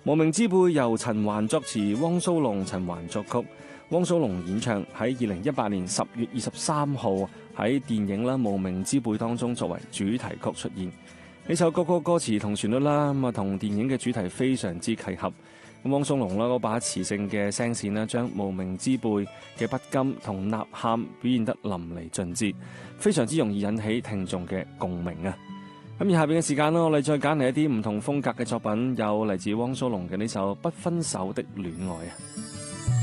無名之輩由陳環作詞，汪蘇泷、陳環作曲，汪蘇泷演唱，喺2018年10月23號喺電影啦《無名之輩》當中作為主題曲出現。呢首歌曲歌詞同旋律啦，咁啊同電影嘅主題非常之契合。咁汪蘇泷啦嗰把磁性嘅聲線啦，將無名之輩嘅不甘同吶喊表現得淋漓盡致，非常之容易引起聽眾嘅共鳴啊！咁而下邊嘅時間啦，我哋再揀嚟一啲唔同風格嘅作品，有嚟自汪蘇泷嘅呢首《不分手的戀愛》啊。